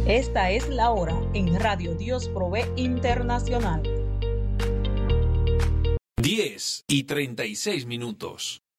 Esta es la hora en Radio Dios Provee Internacional. 10:36.